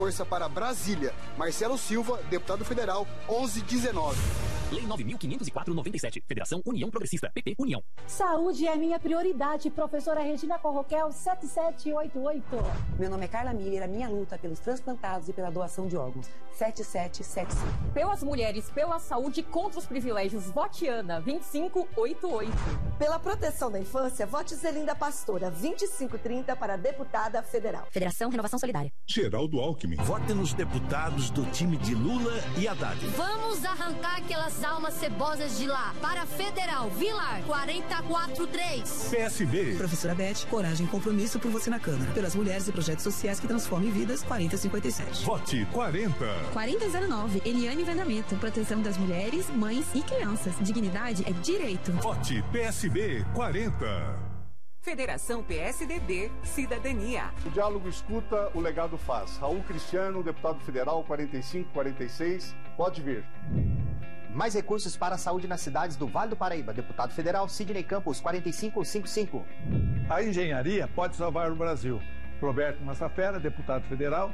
Força para Brasília. Marcelo Silva, deputado federal, 1119. Lei 9.504/97. Federação União Progressista. PP União. Saúde é minha prioridade. Professora Regina Corroquel, 7788. Meu nome é Carla Miller. A minha luta pelos transplantados e pela doação de órgãos. 7775. Pelas mulheres, pela saúde, contra os privilégios. Vote Ana, 2588. Pela proteção da infância, vote Zelinda Pastora, 2530 para deputada federal. Federação Renovação Solidária. Geraldo Alckmin. Vote nos deputados do time de Lula e Haddad. Vamos arrancar aquelas almas cebosas de lá. Para Federal, Vilar, 443. PSB. Professora Beth, coragem e compromisso por você na Câmara. Pelas mulheres e projetos sociais que transformem vidas, 4057. Vote 40. 4009, Eliane Vendamento. Proteção das mulheres, mães e crianças. Dignidade é direito. Vote PSB 40. Federação PSDB, Cidadania. O diálogo escuta, o legado faz. Raul Cristiano, deputado federal, 4546. Pode vir. Mais recursos para a saúde nas cidades do Vale do Paraíba. Deputado federal, Sidney Campos, 4555. A engenharia pode salvar o Brasil. Roberto Massafera, deputado federal,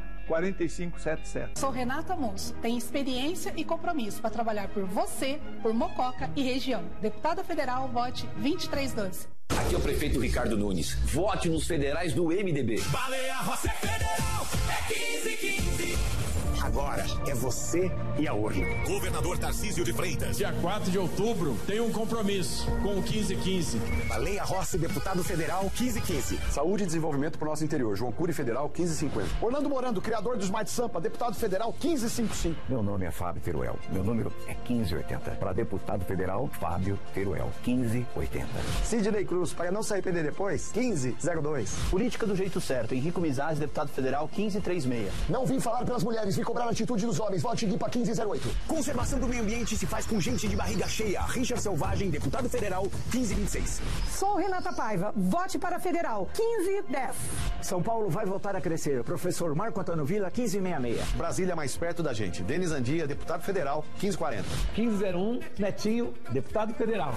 4577. Sou Renata Monso, tenho experiência e compromisso para trabalhar por você, por Mococa e região. Deputada federal, vote 2312. Aqui é o prefeito Ricardo Nunes. Vote nos federais do MDB. Baleia Rossi é federal, é 1515. Agora é você e a urna. Governador Tarcísio de Freitas. Dia 4 de outubro tem um compromisso com o 1515. Baleia Rossi, deputado federal, 1515. Saúde e desenvolvimento para o nosso interior. João Cury, federal, 1550. Orlando Morando, criador do Smart Sampa, deputado federal, 1555. Meu nome é Fábio Teruel. Meu número é 1580. Para deputado federal, Fábio Teruel, 1580. Sidney Cruz, para não se arrepender depois, 1502. Política do jeito certo. Henrico Mizaz, deputado federal, 1536. Não vim falar pelas mulheres, vim cobrar a atitude dos homens. Vote Guipa 1508. Conservação do meio ambiente se faz com gente de barriga cheia. Richard Selvagem, deputado federal, 1526. Sou Renata Paiva. Vote para federal, 1510. São Paulo vai voltar a crescer. Professor Marco Antônio Vila, 1566. Brasília mais perto da gente. Denis Andia, deputado federal, 1540. 1501, Netinho, deputado federal.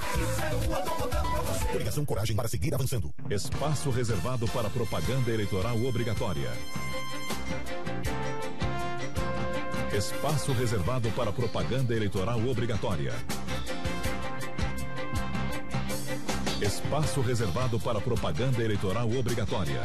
Coligação Coragem para seguir avançando. Espaço reservado para propaganda eleitoral obrigatória. Espaço reservado para propaganda eleitoral obrigatória. Espaço reservado para propaganda eleitoral obrigatória.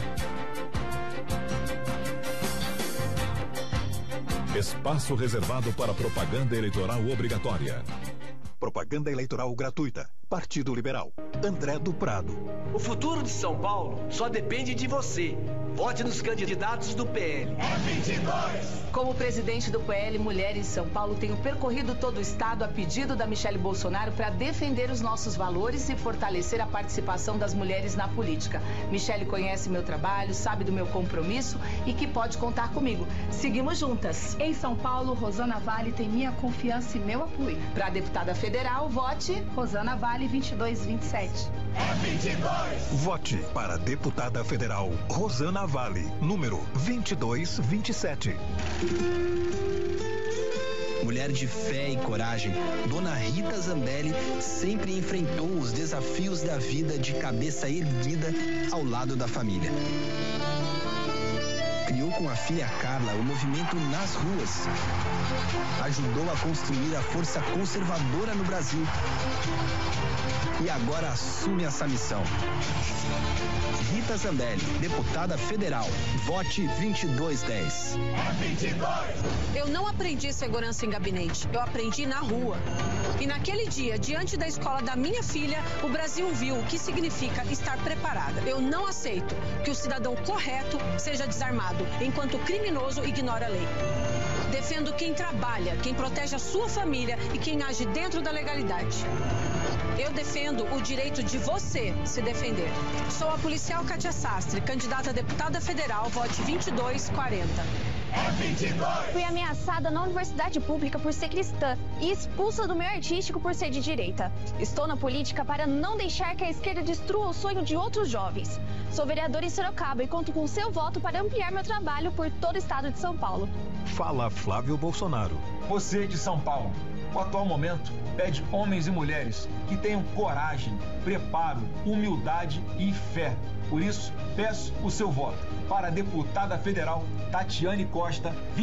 Espaço reservado para propaganda eleitoral obrigatória. Propaganda eleitoral gratuita. Partido Liberal. André do Prado. O futuro de São Paulo só depende de você. Vote nos candidatos do PL. É 22! Como presidente do PL Mulheres São Paulo, tenho percorrido todo o estado a pedido da Michele Bolsonaro para defender os nossos valores e fortalecer a participação das mulheres na política. Michele conhece meu trabalho, sabe do meu compromisso e que pode contar comigo. Seguimos juntas. Em São Paulo, Rosana Vale tem minha confiança e meu apoio. Para deputada federal, vote Rosana Vale 2227. É 22! Vote para deputada federal Rosana Vale, número 2227. Mulher de fé e coragem, Dona Rita Zambelli sempre enfrentou os desafios da vida de cabeça erguida ao lado da família. Criou com a filha Carla o movimento Nas Ruas. Ajudou a construir a força conservadora no Brasil. E agora assume essa missão. Rita Zambelli, deputada federal. Vote 2210. É 22! Eu não aprendi segurança em gabinete, eu aprendi na rua. E naquele dia, diante da escola da minha filha, o Brasil viu o que significa estar preparada. Eu não aceito que o cidadão correto seja desarmado, enquanto o criminoso ignora a lei. Defendo quem trabalha, quem protege a sua família e quem age dentro da legalidade. Eu defendo o direito de você se defender. Sou a policial Kátia Sastre, candidata a deputada federal, vote 2240. É 22! Fui ameaçada na universidade pública por ser cristã e expulsa do meio artístico por ser de direita. Estou na política para não deixar que a esquerda destrua o sonho de outros jovens. Sou vereadora em Sorocaba e conto com seu voto para ampliar meu trabalho por todo o estado de São Paulo. Fala Flávio Bolsonaro. Você de São Paulo, o atual momento pede homens e mulheres que tenham coragem, preparo, humildade e fé Por isso, peço o seu voto para a deputada federal Tatiane Costa.